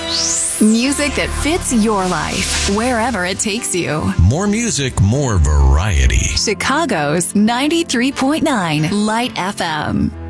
Music that fits your life, wherever it takes you. More music, more variety. Chicago's 93.9 Light FM.